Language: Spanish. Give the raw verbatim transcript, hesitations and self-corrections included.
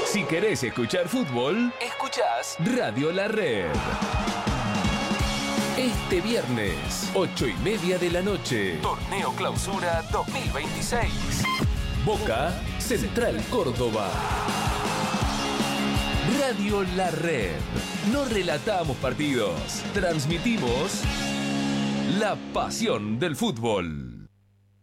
Si querés escuchar fútbol, escuchás Radio La Red. Este viernes, ocho y media de la noche, Torneo Clausura dos mil veintiséis. Boca, Central Córdoba. Radio La Red. No relatamos partidos, transmitimos la pasión del fútbol.